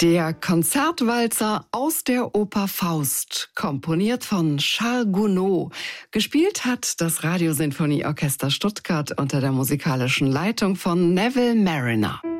Der Konzertwalzer aus der Oper Faust, komponiert von Charles Gounod. Gespielt hat das Radiosinfonieorchester Stuttgart unter der musikalischen Leitung von Neville Marriner.